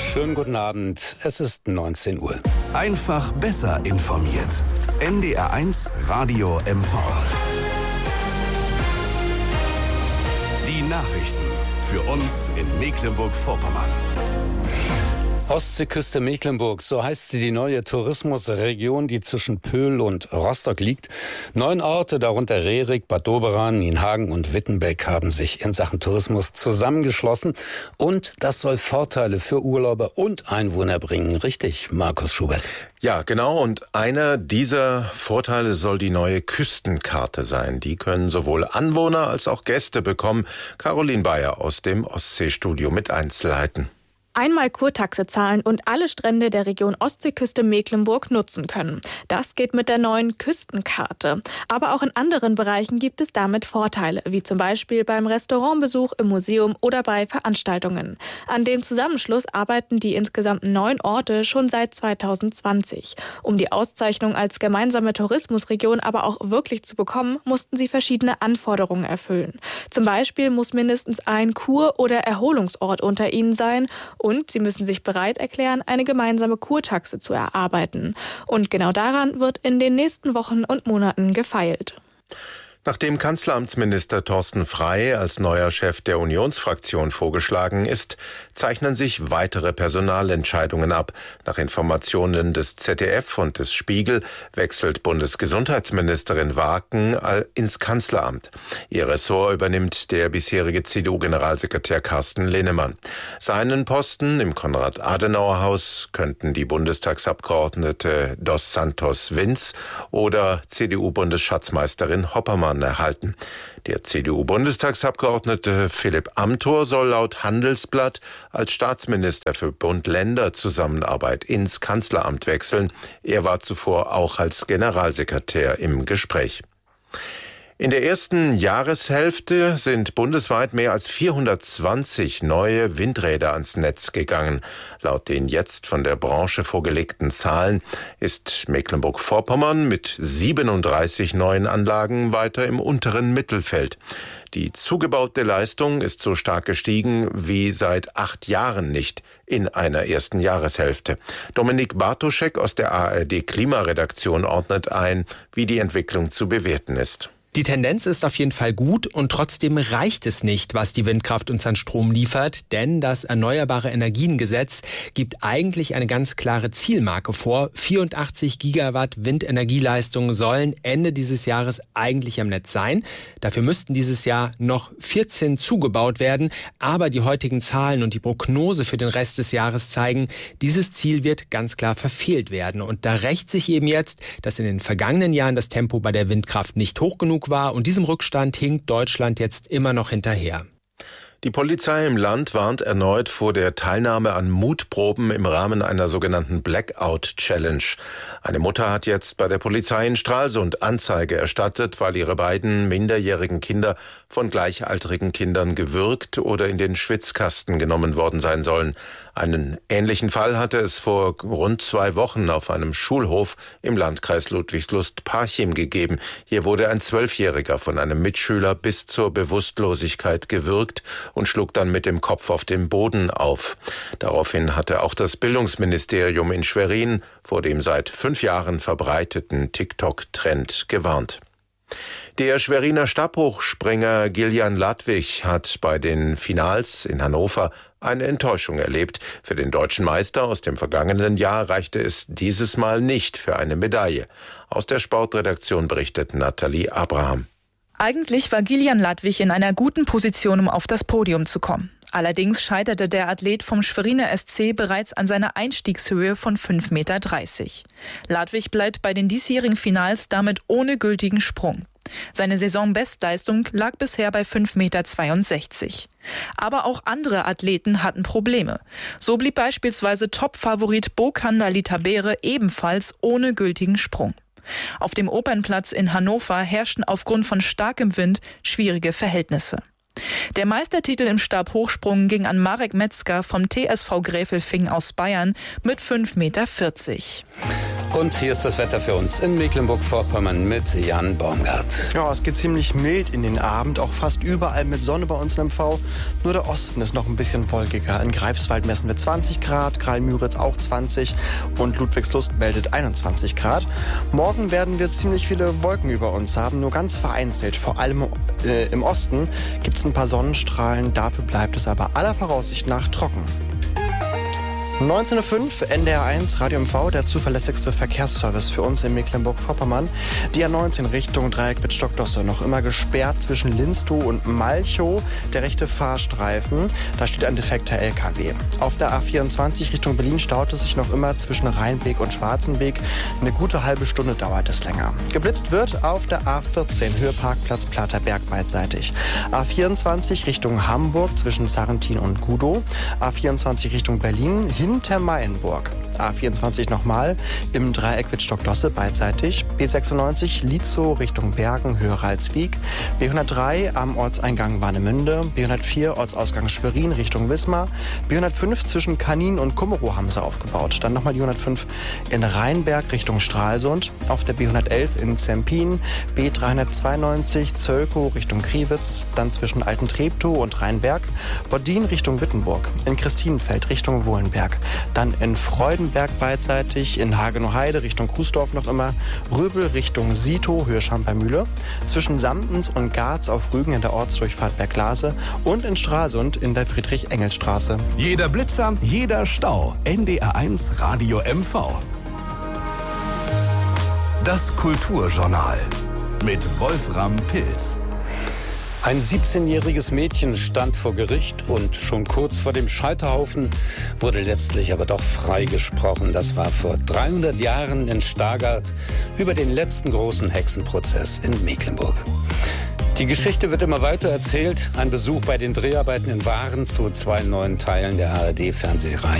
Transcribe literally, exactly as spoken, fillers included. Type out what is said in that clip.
Schönen guten Abend, es ist neunzehn Uhr. Einfach besser informiert. N D R eins Radio M V. Die Nachrichten für uns in Mecklenburg-Vorpommern. Ostseeküste Mecklenburg, so heißt sie, die neue Tourismusregion, die zwischen Pöhl und Rostock liegt. Neun Orte, darunter Rerik, Bad Doberan, Nienhagen und Wittenbeck, haben sich in Sachen Tourismus zusammengeschlossen. Und das soll Vorteile für Urlauber und Einwohner bringen. Richtig, Markus Schubert? Ja, genau. Und einer dieser Vorteile soll die neue Küstenkarte sein. Die können sowohl Anwohner als auch Gäste bekommen. Caroline Bayer aus dem Ostseestudio mit Einzelheiten. Einmal Kurtaxe zahlen und alle Strände der Region Ostseeküste Mecklenburg nutzen können. Das geht mit der neuen Küstenkarte. Aber auch in anderen Bereichen gibt es damit Vorteile, wie zum Beispiel beim Restaurantbesuch, im Museum oder bei Veranstaltungen. An dem Zusammenschluss arbeiten die insgesamt neun Orte schon seit zweitausendzwanzig. Um die Auszeichnung als gemeinsame Tourismusregion aber auch wirklich zu bekommen, mussten sie verschiedene Anforderungen erfüllen. Zum Beispiel muss mindestens ein Kur- oder Erholungsort unter ihnen sein. Und sie müssen sich bereit erklären, eine gemeinsame Kurtaxe zu erarbeiten. Und genau daran wird in den nächsten Wochen und Monaten gefeilt. Nachdem Kanzleramtsminister Thorsten Frey als neuer Chef der Unionsfraktion vorgeschlagen ist, zeichnen sich weitere Personalentscheidungen ab. Nach Informationen des Z D F und des Spiegel wechselt Bundesgesundheitsministerin Waaken ins Kanzleramt. Ihr Ressort übernimmt der bisherige C D U-Generalsekretär Carsten Linnemann. Seinen Posten im Konrad-Adenauer-Haus könnten die Bundestagsabgeordnete Dos Santos Vinz oder C D U-Bundesschatzmeisterin Hoppermann erhalten. Der C D U-Bundestagsabgeordnete Philipp Amthor soll laut Handelsblatt als Staatsminister für Bund-Länder-Zusammenarbeit ins Kanzleramt wechseln. Er war zuvor auch als Generalsekretär im Gespräch. In der ersten Jahreshälfte sind bundesweit mehr als vierhundertzwanzig neue Windräder ans Netz gegangen. Laut den jetzt von der Branche vorgelegten Zahlen ist Mecklenburg-Vorpommern mit siebenunddreißig neuen Anlagen weiter im unteren Mittelfeld. Die zugebaute Leistung ist so stark gestiegen wie seit acht Jahren nicht in einer ersten Jahreshälfte. Dominik Bartoschek aus der A R D-Klimaredaktion ordnet ein, wie die Entwicklung zu bewerten ist. Die Tendenz ist auf jeden Fall gut und trotzdem reicht es nicht, was die Windkraft uns an Strom liefert, denn das Erneuerbare Energiengesetz gibt eigentlich eine ganz klare Zielmarke vor. vierundachtzig Gigawatt Windenergieleistung sollen Ende dieses Jahres eigentlich am Netz sein. Dafür müssten dieses Jahr noch vierzehn zugebaut werden, aber die heutigen Zahlen und die Prognose für den Rest des Jahres zeigen, dieses Ziel wird ganz klar verfehlt werden. Und da rächt sich eben jetzt, dass in den vergangenen Jahren das Tempo bei der Windkraft nicht hoch genug war und diesem Rückstand hinkt Deutschland jetzt immer noch hinterher. Die Polizei im Land warnt erneut vor der Teilnahme an Mutproben im Rahmen einer sogenannten Blackout-Challenge. Eine Mutter hat jetzt bei der Polizei in Stralsund Anzeige erstattet, weil ihre beiden minderjährigen Kinder von gleichaltrigen Kindern gewürgt oder in den Schwitzkasten genommen worden sein sollen. Einen ähnlichen Fall hatte es vor rund zwei Wochen auf einem Schulhof im Landkreis Ludwigslust-Parchim gegeben. Hier wurde ein Zwölfjähriger von einem Mitschüler bis zur Bewusstlosigkeit gewürgt und schlug dann mit dem Kopf auf den Boden auf. Daraufhin hatte auch das Bildungsministerium in Schwerin vor dem seit fünf Jahren verbreiteten TikTok-Trend gewarnt. Der Schweriner Stabhochspringer Gillian Ladwig hat bei den Finals in Hannover eine Enttäuschung erlebt. Für den deutschen Meister aus dem vergangenen Jahr reichte es dieses Mal nicht für eine Medaille. Aus der Sportredaktion berichtet Nathalie Abraham. Eigentlich war Gillian Ladwig in einer guten Position, um auf das Podium zu kommen. Allerdings scheiterte der Athlet vom Schweriner S C bereits an seiner Einstiegshöhe von fünf Meter dreißig. Ladwig bleibt bei den diesjährigen Finals damit ohne gültigen Sprung. Seine Saisonbestleistung lag bisher bei fünf Meter zweiundsechzig. Aber auch andere Athleten hatten Probleme. So blieb beispielsweise Top-Favorit Bokanda Litabere ebenfalls ohne gültigen Sprung. Auf dem Opernplatz in Hannover herrschten aufgrund von starkem Wind schwierige Verhältnisse. Der Meistertitel im Stabhochsprung ging an Marek Metzger vom T S V Gräfelfing aus Bayern mit fünf Meter vierzig. Und hier ist das Wetter für uns in Mecklenburg-Vorpommern mit Jan Baumgart. Ja, es geht ziemlich mild in den Abend, auch fast überall mit Sonne bei uns in M V. Nur der Osten ist noch ein bisschen wolkiger. In Greifswald messen wir zwanzig Grad, Kralmüritz auch zwanzig und Ludwigslust meldet einundzwanzig Grad. Morgen werden wir ziemlich viele Wolken über uns haben, nur ganz vereinzelt. Vor allem äh, im Osten gibt es ein paar Sonnenstrahlen, dafür bleibt es aber aller Voraussicht nach trocken. neunzehn Uhr fünf, N D R eins, Radio M V, der zuverlässigste Verkehrsservice für uns in Mecklenburg-Vorpommern. Die A neunzehn Richtung Dreieck Wittstock-Dosse noch immer gesperrt zwischen Linstow und Malchow, der rechte Fahrstreifen. Da steht ein defekter L K W. Auf der A vierundzwanzig Richtung Berlin staut es sich noch immer zwischen Rheinweg und Schwarzenweg. Eine gute halbe Stunde dauert es länger. Geblitzt wird auf der A vierzehn, Höhe Parkplatz Platterberg beidseitig. A vierundzwanzig Richtung Hamburg zwischen Sarrentin und Gudow. A vierundzwanzig Richtung Berlin hin Hintermaienburg. A vierundzwanzig nochmal im Dreieck Wittstock-Dosse beidseitig. B sechsundneunzig Lietzow Richtung Bergen, Höhe Ralswiek. B hundertdrei am Ortseingang Warnemünde. B hundertvier Ortsausgang Schwerin Richtung Wismar. B hundertfünf zwischen Kanin und Kummerow haben sie aufgebaut. Dann nochmal die hundertfünf in Rheinberg Richtung Stralsund. Auf der B hundertelf in Zempin. B dreihundertzweiundneunzig Zölkow Richtung Kriwitz. Dann zwischen Altentreptow und Rheinberg. Bodin Richtung Wittenburg. In Christinenfeld Richtung Wohlenberg. Dann in Freudenberg beidseitig, in Hagenow-Heide Richtung Kuesdorf noch immer, Röbel Richtung Sito, Höhe Schampermühle, zwischen Samtens und Garz auf Rügen in der Ortsdurchfahrt Berglase und in Stralsund in der Friedrich-Engels-Straße. Jeder Blitzer, jeder Stau. N D R eins Radio M V. Das Kulturjournal mit Wolfram Pilz. Ein siebzehnjähriges Mädchen stand vor Gericht und schon kurz vor dem Scheiterhaufen wurde letztlich aber doch freigesprochen. Das war vor dreihundert Jahren in Stargard über den letzten großen Hexenprozess in Mecklenburg. Die Geschichte wird immer weiter erzählt. Ein Besuch bei den Dreharbeiten in Waren zu zwei neuen Teilen der A R D-Fernsehreihe